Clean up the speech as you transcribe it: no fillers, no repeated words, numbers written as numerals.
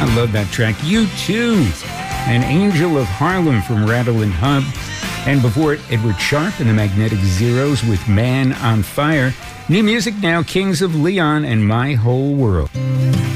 I love that track. You Too, An Angel of Harlem from Rattle and Hub. And before it, Edward Sharpe and the Magnetic Zeros with Man on Fire. New music now, Kings of Leon and My Whole World.